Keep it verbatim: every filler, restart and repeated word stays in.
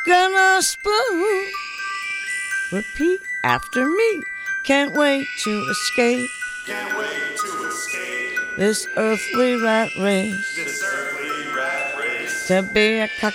gonna spoon. Repeat after me. Can't wait to escape. Can't wait to escape This earthly rat race. this earthly rat race. To be a cock